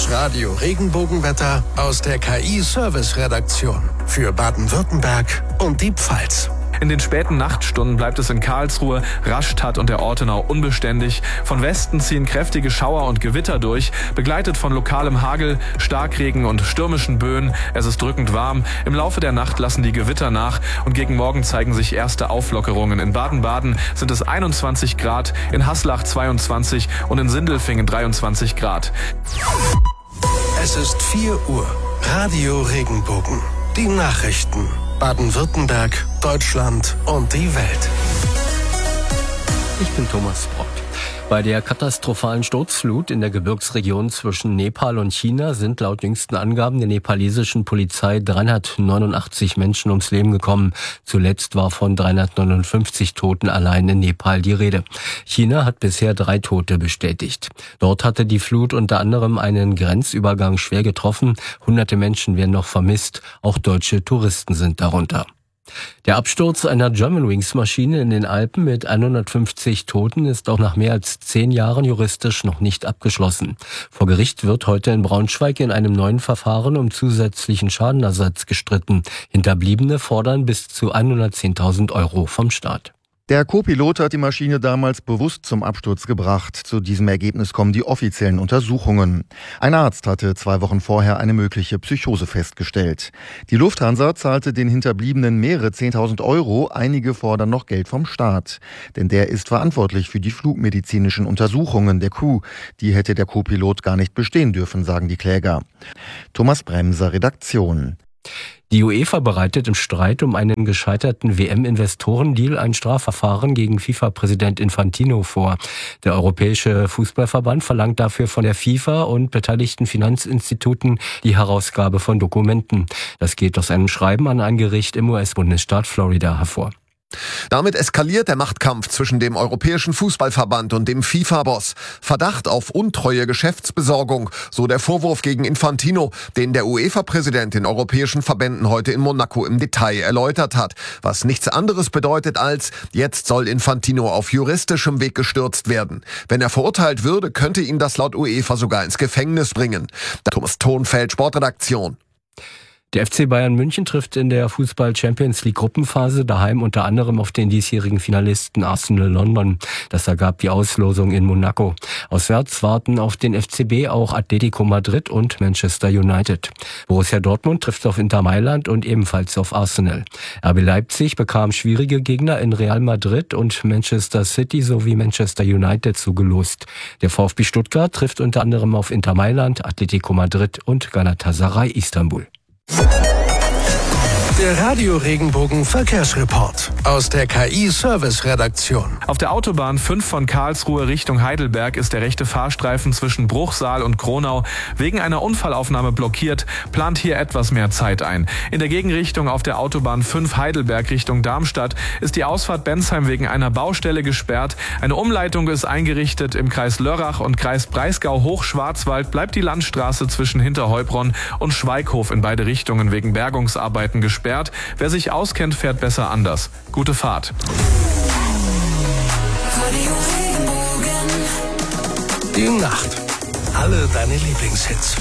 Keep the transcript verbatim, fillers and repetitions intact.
Das Radio Regenbogenwetter aus der K I-Service-Redaktion für Baden-Württemberg und die Pfalz. In den späten Nachtstunden bleibt es in Karlsruhe, Rastatt und der Ortenau unbeständig. Von Westen ziehen kräftige Schauer und Gewitter durch, begleitet von lokalem Hagel, Starkregen und stürmischen Böen. Es ist drückend warm. Im Laufe der Nacht lassen die Gewitter nach und gegen Morgen zeigen sich erste Auflockerungen. In Baden-Baden sind es einundzwanzig Grad, in Haslach zweiundzwanzig und in Sindelfingen dreiundzwanzig Grad. Es ist vier Uhr. Radio Regenbogen. Die Nachrichten. Baden-Württemberg, Deutschland und die Welt. Ich bin Thomas Brott. Bei der katastrophalen Sturzflut in der Gebirgsregion zwischen Nepal und China sind laut jüngsten Angaben der nepalesischen Polizei dreihundertneunundachtzig Menschen ums Leben gekommen. Zuletzt war von dreihundertneunundfünfzig Toten allein in Nepal die Rede. China hat bisher drei Tote bestätigt. Dort hatte die Flut unter anderem einen Grenzübergang schwer getroffen. Hunderte Menschen werden noch vermisst. Auch deutsche Touristen sind darunter. Der Absturz einer Germanwings-Maschine in den Alpen mit hundertfünfzig Toten ist auch nach mehr als zehn Jahren juristisch noch nicht abgeschlossen. Vor Gericht wird heute in Braunschweig in einem neuen Verfahren um zusätzlichen Schadenersatz gestritten. Hinterbliebene fordern bis zu hundertzehntausend Euro vom Staat. Der Co-Pilot hat die Maschine damals bewusst zum Absturz gebracht. Zu diesem Ergebnis kommen die offiziellen Untersuchungen. Ein Arzt hatte zwei Wochen vorher eine mögliche Psychose festgestellt. Die Lufthansa zahlte den Hinterbliebenen mehrere Zehntausend Euro. Einige fordern noch Geld vom Staat. Denn der ist verantwortlich für die flugmedizinischen Untersuchungen der Crew. Die hätte der Co-Pilot gar nicht bestehen dürfen, sagen die Kläger. Thomas Bremser, Redaktion. Die UEFA bereitet im Streit um einen gescheiterten W M-Investorendeal ein Strafverfahren gegen FIFA-Präsident Infantino vor. Der Europäische Fußballverband verlangt dafür von der FIFA und beteiligten Finanzinstituten die Herausgabe von Dokumenten. Das geht aus einem Schreiben an ein Gericht im U S-Bundesstaat Florida hervor. Damit eskaliert der Machtkampf zwischen dem Europäischen Fußballverband und dem FIFA-Boss. Verdacht auf untreue Geschäftsbesorgung, so der Vorwurf gegen Infantino, den der UEFA-Präsident den europäischen Verbänden heute in Monaco im Detail erläutert hat. Was nichts anderes bedeutet als, jetzt soll Infantino auf juristischem Weg gestürzt werden. Wenn er verurteilt würde, könnte ihn das laut UEFA sogar ins Gefängnis bringen. Thomas Thonfeld, Sportredaktion. Der F C Bayern München trifft in der Fußball-Champions-League-Gruppenphase daheim unter anderem auf den diesjährigen Finalisten Arsenal London. Das ergab die Auslosung in Monaco. Auswärts warten auf den F C B auch Atletico Madrid und Manchester United. Borussia Dortmund trifft auf Inter Mailand und ebenfalls auf Arsenal. R B Leipzig bekam schwierige Gegner in Real Madrid und Manchester City sowie Manchester United zugelost. Der VfB Stuttgart trifft unter anderem auf Inter Mailand, Atletico Madrid und Galatasaray Istanbul. Der Radio Regenbogen Verkehrsreport aus der K I-Service-Redaktion. Auf der Autobahn fünf von Karlsruhe Richtung Heidelberg ist der rechte Fahrstreifen zwischen Bruchsal und Kronau wegen einer Unfallaufnahme blockiert. Plant hier etwas mehr Zeit ein. In der Gegenrichtung auf der Autobahn fünf Heidelberg Richtung Darmstadt ist die Ausfahrt Bensheim wegen einer Baustelle gesperrt. Eine Umleitung ist eingerichtet. Im Kreis Lörrach und Kreis Breisgau-Hochschwarzwald bleibt die Landstraße zwischen Hinterheubronn und Schweighof in beide Richtungen wegen Bergungsarbeiten gesperrt. Wer sich auskennt, fährt besser anders. Gute Fahrt. Die Nacht. Alle deine Lieblingshits.